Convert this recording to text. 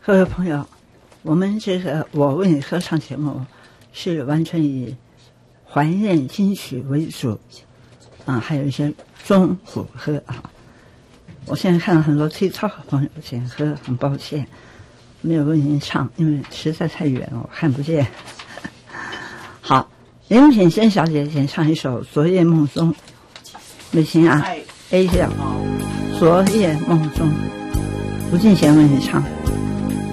各位朋友，我们这个我为你合唱节目是完全以怀念金曲为主，还有一些中古歌啊。我现在看到很多TikTok朋友点歌，很抱歉没有为您唱，因为实在太远了，我看不见。好，林品珍小姐先唱一首《昨夜梦中》，美琴啊 ，A 调，《昨夜梦中》，吴俊贤为你唱。